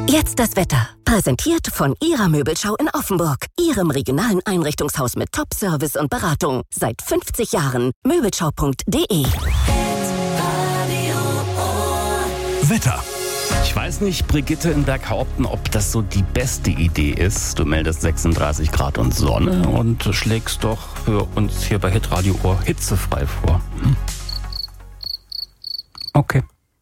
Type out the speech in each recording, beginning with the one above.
Jetzt das Wetter. Präsentiert von Ihrer Möbelschau in Offenburg. Ihrem regionalen Einrichtungshaus mit Top-Service und Beratung. Seit 50 Jahren. Möbelschau.de. Wetter. Ich weiß nicht, Brigitte in Berghaupten, ob das so die beste Idee ist. Du meldest 36 Grad und Sonne und schlägst doch für uns hier bei Hitradio Ohr hitzefrei vor. Okay.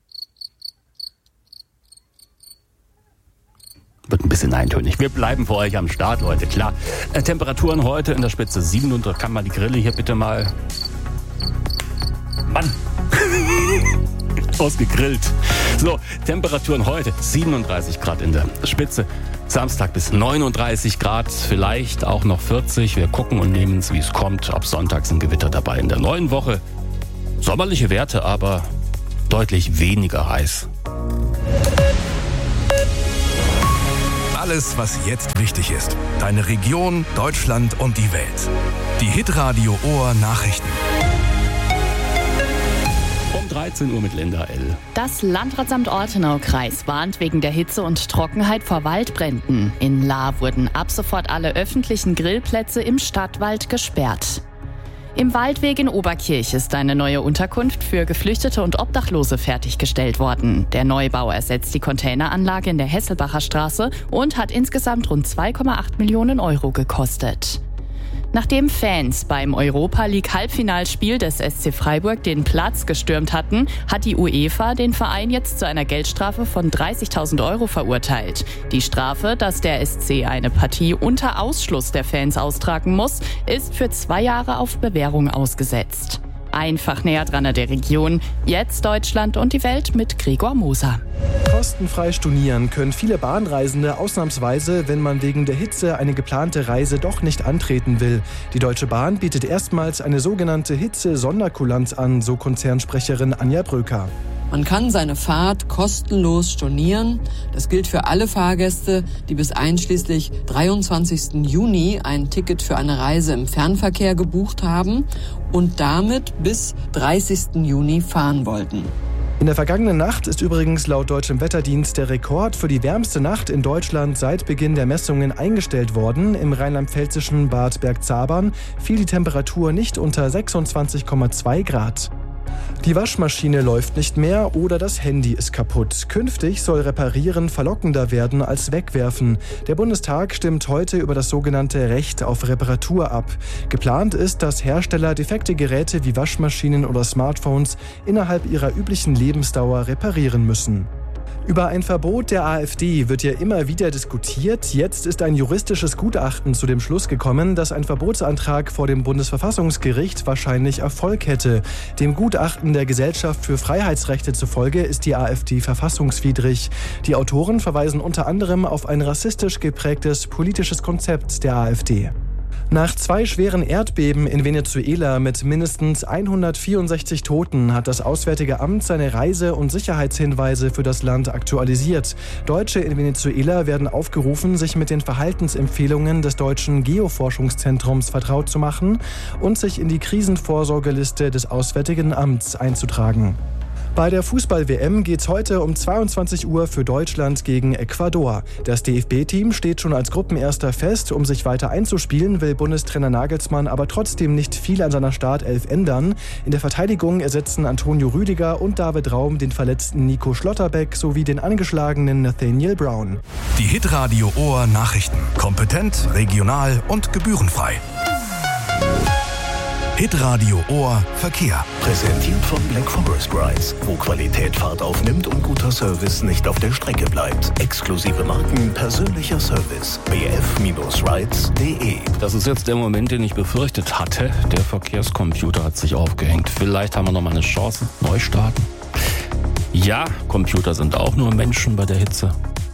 Wird ein bisschen eintönig. Wir bleiben für euch am Start, Leute, klar. Temperaturen heute in der Spitze 7 und da kann man die Grille hier bitte mal... Mann! Ausgegrillt. So, Temperaturen heute 37 Grad in der Spitze. Samstag bis 39 Grad, vielleicht auch noch 40. Wir gucken und nehmen es, wie es kommt. Ab Sonntag sind Gewitter dabei. In der neuen Woche sommerliche Werte, aber deutlich weniger heiß. Alles, was jetzt wichtig ist. Deine Region, Deutschland und die Welt. Die Hitradio Ohr Nachrichten. Um 13 Uhr mit Linda L. Das Landratsamt Ortenau-Kreis warnt wegen der Hitze und Trockenheit vor Waldbränden. In Lahr wurden ab sofort alle öffentlichen Grillplätze im Stadtwald gesperrt. Im Waldweg in Oberkirch ist eine neue Unterkunft für Geflüchtete und Obdachlose fertiggestellt worden. Der Neubau ersetzt die Containeranlage in der Hesselbacher Straße und hat insgesamt rund 2,8 Millionen Euro gekostet. Nachdem Fans beim Europa-League-Halbfinalspiel des SC Freiburg den Platz gestürmt hatten, hat die UEFA den Verein jetzt zu einer Geldstrafe von 30.000 Euro verurteilt. Die Strafe, dass der SC eine Partie unter Ausschluss der Fans austragen muss, ist für 2 Jahre auf Bewährung ausgesetzt. Einfach näher dran an der Region. Jetzt Deutschland und die Welt mit Gregor Moser. Kostenfrei stornieren können viele Bahnreisende ausnahmsweise, wenn man wegen der Hitze eine geplante Reise doch nicht antreten will. Die Deutsche Bahn bietet erstmals eine sogenannte Hitze-Sonderkulanz an, so Konzernsprecherin Anja Bröker. Man kann seine Fahrt kostenlos stornieren. Das gilt für alle Fahrgäste, die bis einschließlich 23. Juni ein Ticket für eine Reise im Fernverkehr gebucht haben und damit bis 30. Juni fahren wollten. In der vergangenen Nacht ist übrigens laut Deutschem Wetterdienst der Rekord für die wärmste Nacht in Deutschland seit Beginn der Messungen eingestellt worden. Im rheinland-pfälzischen Bad Bergzabern fiel die Temperatur nicht unter 26,2 Grad. Die Waschmaschine läuft nicht mehr oder das Handy ist kaputt. Künftig soll Reparieren verlockender werden als Wegwerfen. Der Bundestag stimmt heute über das sogenannte Recht auf Reparatur ab. Geplant ist, dass Hersteller defekte Geräte wie Waschmaschinen oder Smartphones innerhalb ihrer üblichen Lebensdauer reparieren müssen. Über ein Verbot der AfD wird ja immer wieder diskutiert. Jetzt ist ein juristisches Gutachten zu dem Schluss gekommen, dass ein Verbotsantrag vor dem Bundesverfassungsgericht wahrscheinlich Erfolg hätte. Dem Gutachten der Gesellschaft für Freiheitsrechte zufolge ist die AfD verfassungswidrig. Die Autoren verweisen unter anderem auf ein rassistisch geprägtes politisches Konzept der AfD. Nach 2 schweren Erdbeben in Venezuela mit mindestens 164 Toten hat das Auswärtige Amt seine Reise- und Sicherheitshinweise für das Land aktualisiert. Deutsche in Venezuela werden aufgerufen, sich mit den Verhaltensempfehlungen des deutschen Geoforschungszentrums vertraut zu machen und sich in die Krisenvorsorgeliste des Auswärtigen Amts einzutragen. Bei der Fußball-WM geht's heute um 22 Uhr für Deutschland gegen Ecuador. Das DFB-Team steht schon als Gruppenerster fest. Um sich weiter einzuspielen, will Bundestrainer Nagelsmann aber trotzdem nicht viel an seiner Startelf ändern. In der Verteidigung ersetzen Antonio Rüdiger und David Raum den verletzten Nico Schlotterbeck sowie den angeschlagenen Nathaniel Brown. Die Hitradio Ohr Nachrichten. Kompetent, regional und gebührenfrei. Hitradio Ohr Verkehr. Präsentiert von Black Forest Rides, wo Qualität Fahrt aufnimmt und guter Service nicht auf der Strecke bleibt. Exklusive Marken, persönlicher Service. bf-rides.de. Das ist jetzt der Moment, den ich befürchtet hatte. Der Verkehrscomputer hat sich aufgehängt. Vielleicht haben wir noch mal eine Chance. Neu starten. Ja, Computer sind auch nur Menschen bei der Hitze.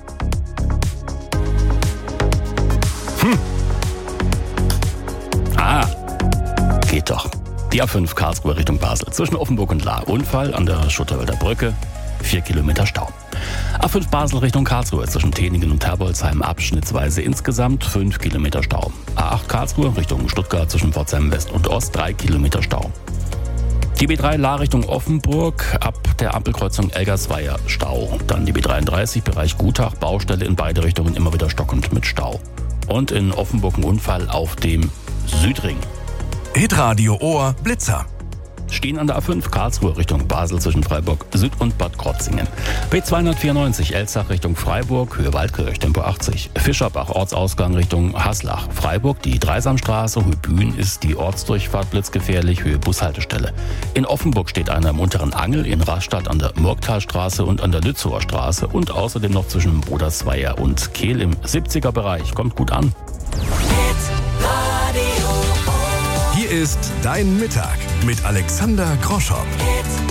Geht doch. Die A5 Karlsruhe Richtung Basel. Zwischen Offenburg und Lahr. Unfall an der Schutterwälder Brücke. 4 Kilometer Stau. A5 Basel Richtung Karlsruhe. Zwischen Teningen und Terbolzheim abschnittsweise insgesamt 5 Kilometer Stau. A8 Karlsruhe Richtung Stuttgart zwischen Pforzheim West und Ost. 3 Kilometer Stau. Die B3 La Richtung Offenburg, ab der Ampelkreuzung Elgersweier Stau. Dann die B33 Bereich Gutach, Baustelle in beide Richtungen immer wieder stockend mit Stau. Und in Offenburg ein Unfall auf dem Südring. Hitradio Ohr Blitzer. Stehen an der A5 Karlsruhe Richtung Basel zwischen Freiburg Süd und Bad Krotzingen. B294 Elzach Richtung Freiburg, Höhe Waldkirch, Tempo 80. Fischerbach Ortsausgang Richtung Haslach. Freiburg, die Dreisamstraße, Höhe Bühn ist die Ortsdurchfahrt blitzgefährlich, Höhe Bushaltestelle. In Offenburg steht einer im unteren Angel, in Rastatt an der Murgtalstraße und an der Lützower Straße und außerdem noch zwischen Bodersweier und Kehl im 70er Bereich. Kommt gut an. Hier ist Dein Mittag mit Alexander Groschow.